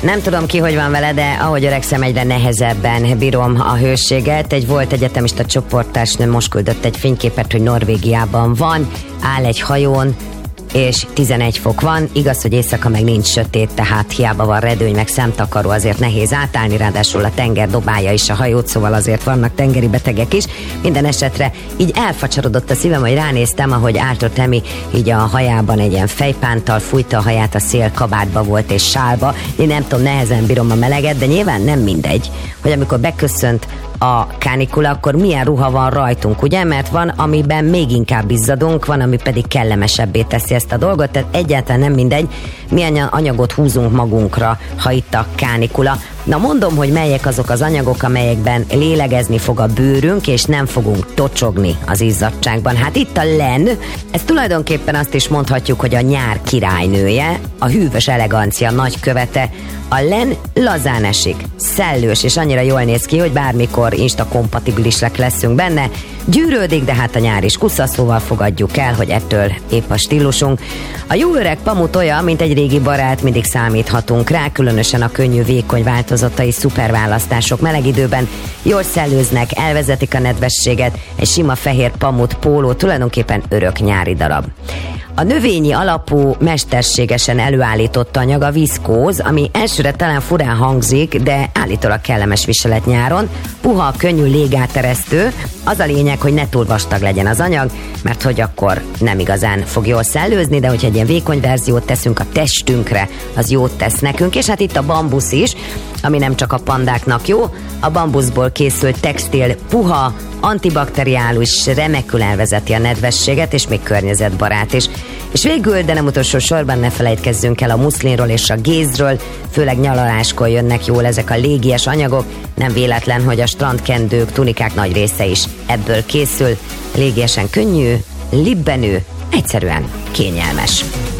Nem tudom ki, hogy van vele, de ahogy öregszem, egyre nehezebben bírom a hőséget. Volt egyetemista csoporttársnő most küldött egy fényképet, hogy Norvégiában van, áll egy hajón, és 11 fok van, igaz, hogy éjszaka meg nincs sötét, tehát hiába van redőny, meg szemtakaró, azért nehéz átállni, ráadásul a tenger dobálja is a hajót, szóval azért vannak tengeri betegek is. Minden esetre így elfacsarodott a szívem, hogy ránéztem, ahogy Arthur Temi így a hajában egy ilyen fejpántal fújta a haját, a szél kabátba volt és sálba. Én nem tudom, nehezen bírom a meleget, de nyilván nem mindegy, hogy amikor beköszönt a kánikula, akkor milyen ruha van rajtunk, ugye? Mert van, amiben még inkább izzadunk, van, ami pedig kellemesebbé teszi ezt a dolgot, tehát egyáltalán nem mindegy, milyen anyagot húzunk magunkra, ha itt a kánikula. Na mondom, hogy melyek azok az anyagok, amelyekben lélegezni fog a bőrünk, és nem fogunk tocsogni az izzadságban. Hát itt a len, ez tulajdonképpen azt is mondhatjuk, hogy a nyár királynője, a hűvös elegancia nagykövete. A len lazán esik, szellős, és annyira jól néz ki, hogy bármikor instakompatibilisek leszünk benne. Gyűrődik, de hát a nyár is kusza, szóval fogadjuk el, hogy ettől épp a stílusunk. A jó öreg pamut olyan, mint egy régi barát, mindig számíthatunk rá, különösen a könnyű, vékony változatai szuperválasztások meleg időben jól szellőznek, elvezetik a nedvességet, egy sima fehér pamut póló tulajdonképpen örök nyári darab. A növényi alapú, mesterségesen előállított anyag a viszkóz, ami elsőre talán furán hangzik, de állítólag kellemes viselet nyáron. Puha, könnyű, légáteresztő. Az a lényeg, hogy ne túl vastag legyen az anyag, mert hogy akkor nem igazán fog jól szellőzni, de hogyha egy ilyen vékony verziót teszünk a testünkre, az jót tesz nekünk, és hát itt a bambusz is, ami nem csak a pandáknak jó, a bambuszból készült textil puha, antibakteriális, remekül elvezeti a nedvességet, és még környezetbarát is. És végül, de nem utolsó sorban ne felejtkezzünk el a muszlinról és a gézről, főleg nyaraláskor jönnek jól ezek a légies anyagok, nem véletlen, hogy a strandkendők, tunikák nagy része is ebből készül, légiesen könnyű, libbenő, egyszerűen kényelmes.